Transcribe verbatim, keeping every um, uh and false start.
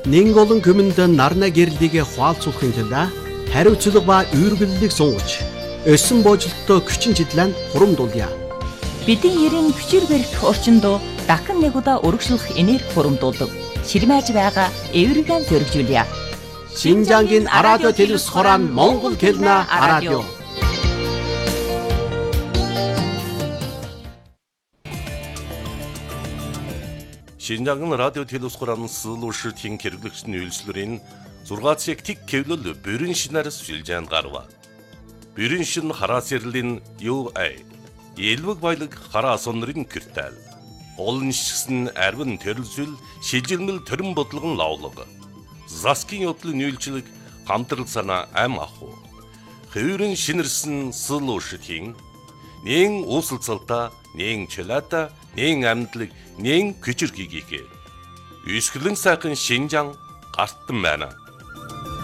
нэг олон хүмүүнд нарна гэрлийг хуалцуулахын тулд хариуцлага ба үүргэллийг сунгаж өсөн боожлолттой хүчин чиглэн хурамдуулъя. Бидний ерэн хүчээр барих орчинд дахин нэг удаа урагшлах энерги хурамдуулдаг. Ширмэж байгаа эвэргэн зөргижүүлье. Шинжангийн радио телевиз хорон Монгол хэлнэ радио. Шинжангийн радио телевиз хорон сэлүүшийн хэрэглэгчний үйлчлэрийн зургаан цаг тик кевлэл бүрэн шинээр сүлжээнд гарва. Бүрэн шин хараас ярлийн ю эй Элвэг баялаг хараа сонрын киртэл. Олон шигсэн арвин төрөлсөл шилжилмэл төрөн бодлогон лавлага. Заскин явдлын үйлчлэг хамтрал санаа ам аху. Хэврэн шинэрсэн сэлүүшийн нэн уусалцалта, нэн чөлата, нэн амьдлаг, нэн күчрхийгээ. Үсгэлэн сайхан Шинжаан гартан байна.